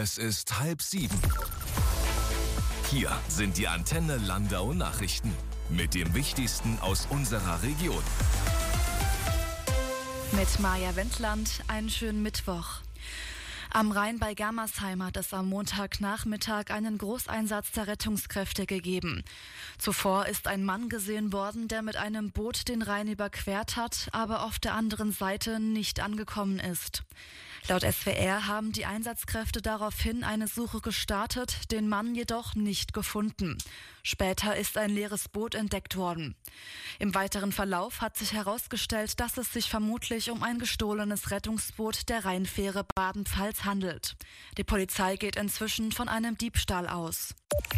Es ist 6:30. Hier sind die Antenne Landau Nachrichten mit dem Wichtigsten aus unserer Region. Mit Maja Wendland, einen schönen Mittwoch. Am Rhein bei Germersheim hat es am Montagnachmittag einen Großeinsatz der Rettungskräfte gegeben. Zuvor ist ein Mann gesehen worden, der mit einem Boot den Rhein überquert hat, aber auf der anderen Seite nicht angekommen ist. Laut SWR haben die Einsatzkräfte daraufhin eine Suche gestartet, den Mann jedoch nicht gefunden. Später ist ein leeres Boot entdeckt worden. Im weiteren Verlauf hat sich herausgestellt, dass es sich vermutlich um ein gestohlenes Rettungsboot der Rheinfähre Baden-Pfalz handelt. Die Polizei geht inzwischen von einem Diebstahl aus.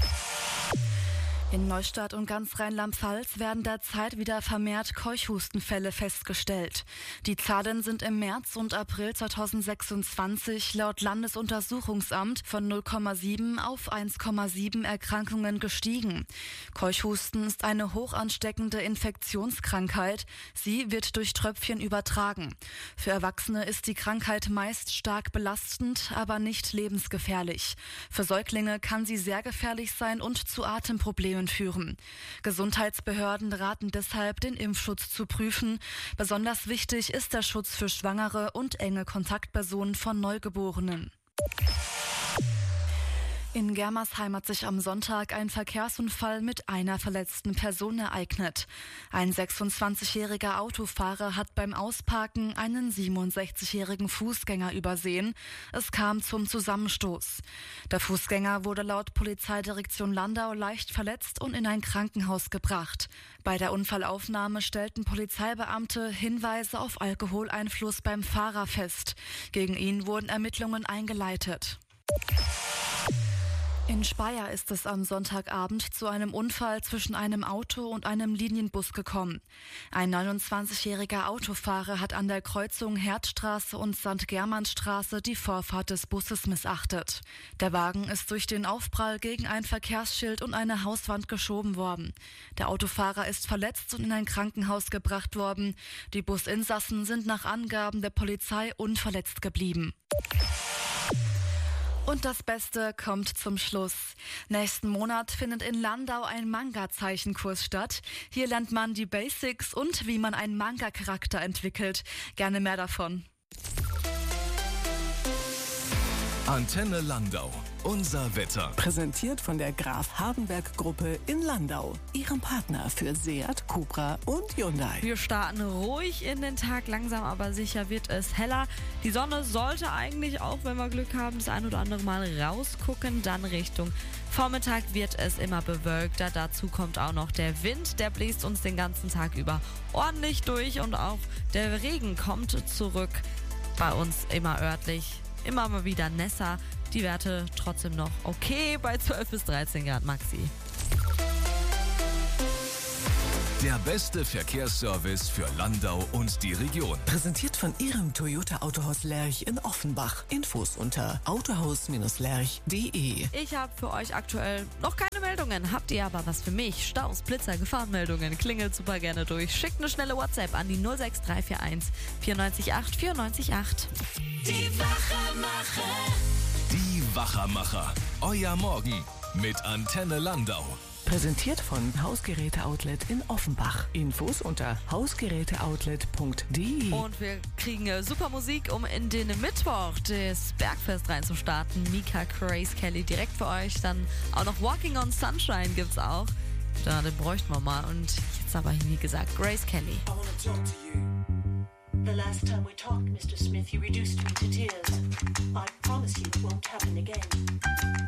In Neustadt und ganz Rheinland-Pfalz werden derzeit wieder vermehrt Keuchhustenfälle festgestellt. Die Zahlen sind im März und April 2026 laut Landesuntersuchungsamt von 0,7 auf 1,7 Erkrankungen gestiegen. Keuchhusten ist eine hochansteckende Infektionskrankheit. Sie wird durch Tröpfchen übertragen. Für Erwachsene ist die Krankheit meist stark belastend, aber nicht lebensgefährlich. Für Säuglinge kann sie sehr gefährlich sein und zu Atemproblemen führen. Gesundheitsbehörden raten deshalb, den Impfschutz zu prüfen. Besonders wichtig ist der Schutz für Schwangere und enge Kontaktpersonen von Neugeborenen. In Germersheim hat sich am Sonntag ein Verkehrsunfall mit einer verletzten Person ereignet. Ein 26-jähriger Autofahrer hat beim Ausparken einen 67-jährigen Fußgänger übersehen. Es kam zum Zusammenstoß. Der Fußgänger wurde laut Polizeidirektion Landau leicht verletzt und in ein Krankenhaus gebracht. Bei der Unfallaufnahme stellten Polizeibeamte Hinweise auf Alkoholeinfluss beim Fahrer fest. Gegen ihn wurden Ermittlungen eingeleitet. In Speyer ist es am Sonntagabend zu einem Unfall zwischen einem Auto und einem Linienbus gekommen. Ein 29-jähriger Autofahrer hat an der Kreuzung Herdstraße und St. Germannstraße die Vorfahrt des Busses missachtet. Der Wagen ist durch den Aufprall gegen ein Verkehrsschild und eine Hauswand geschoben worden. Der Autofahrer ist verletzt und in ein Krankenhaus gebracht worden. Die Businsassen sind nach Angaben der Polizei unverletzt geblieben. Und das Beste kommt zum Schluss. Nächsten Monat findet in Landau ein Manga-Zeichenkurs statt. Hier lernt man die Basics und wie man einen Manga-Charakter entwickelt. Gerne mehr davon. Antenne Landau. Unser Wetter. Präsentiert von der Graf Hardenberg Gruppe in Landau. Ihrem Partner für Seat, Cupra und Hyundai. Wir starten ruhig in den Tag. Langsam aber sicher wird es heller. Die Sonne sollte eigentlich auch, wenn wir Glück haben, das ein oder andere Mal rausgucken. Dann Richtung Vormittag wird es immer bewölkter. Dazu kommt auch noch der Wind. Der bläst uns den ganzen Tag über ordentlich durch. Und auch der Regen kommt zurück. Bei uns immer örtlich. Immer mal wieder nässer. Die Werte trotzdem noch okay bei 12 bis 13 Grad Maxi. Der beste Verkehrsservice für Landau und die Region. Präsentiert von Ihrem Toyota Autohaus Lerch in Offenbach. Infos unter autohaus-lerch.de. Ich habe für euch aktuell noch keine Meldungen. Habt ihr aber was für mich? Staus, Blitzer, Gefahrenmeldungen. Klingelt super gerne durch. Schickt eine schnelle WhatsApp an die 06341 948 948. Die Wachermacher. Die Wachermacher. Euer Morgen mit Antenne Landau. Präsentiert von Hausgeräte-Outlet in Offenbach. Infos unter hausgeräteoutlet.de. Und wir kriegen super Musik, um in den Mittwoch des Bergfest reinzustarten. Mika, Grace Kelly direkt für euch. Dann auch noch Walking on Sunshine gibt's auch. Da, den bräuchten wir mal. Und jetzt aber, wie gesagt, Grace Kelly. I wanna talk to you. The last time we talked, Mr. Smith, you reduced me to tears. I promise you it won't happen again.